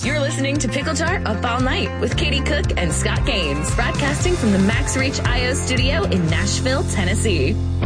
You're listening to Pickle Jar Up All Night with Katie Cook and Scott Gaines, broadcasting from the Max Reach IO studio in Nashville, Tennessee.